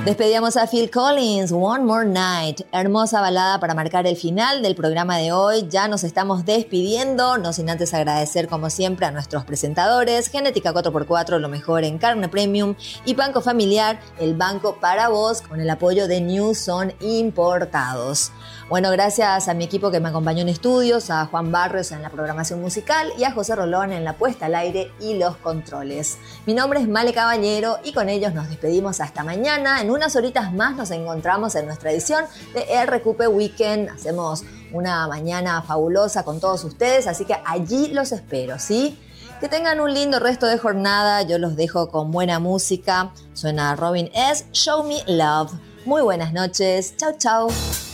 Despedíamos a Phil Collins, One More Night. Hermosa balada para marcar el final del programa de hoy. Ya nos estamos despidiendo, no sin antes agradecer como siempre a nuestros presentadores, Genética 4x4, lo mejor en carne premium, y Banco Familiar, el banco para vos, con el apoyo de Newson Importados. Bueno, gracias a mi equipo que me acompañó en estudios, a Juan Barrios en la programación musical y a José Rolón en la puesta al aire y los controles. Mi nombre es Male Caballero y con ellos nos despedimos hasta mañana. En unas horitas más nos encontramos en nuestra edición de RQP Weekend. Hacemos una mañana fabulosa con todos ustedes, así que allí los espero, ¿sí? Que tengan un lindo resto de jornada. Yo los dejo con buena música. Suena Robin S. Show Me Love. Muy buenas noches. Chau, chau.